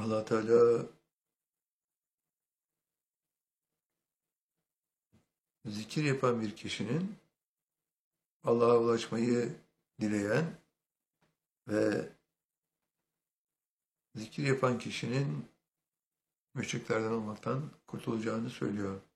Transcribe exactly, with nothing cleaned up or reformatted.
Allah Teala zikir yapan bir kişinin Allah'a ulaşmayı dileyen ve zikir yapan kişinin müşriklerden olmaktan kurtulacağını söylüyor.